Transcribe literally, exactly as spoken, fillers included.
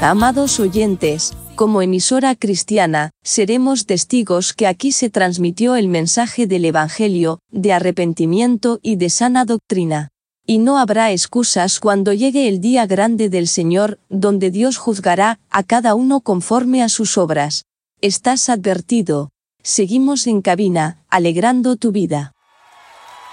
Amados oyentes, como emisora cristiana, seremos testigos que aquí se transmitió el mensaje del Evangelio, de arrepentimiento y de sana doctrina. Y no habrá excusas cuando llegue el día grande del Señor, donde Dios juzgará a cada uno conforme a sus obras. Estás advertido. Seguimos en cabina, alegrando tu vida.